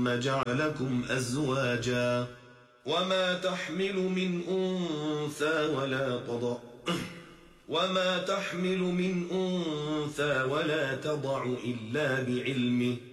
ثم جعلكم أزواجا وما تحمل من أنثى ولا تضع إلا بعلمه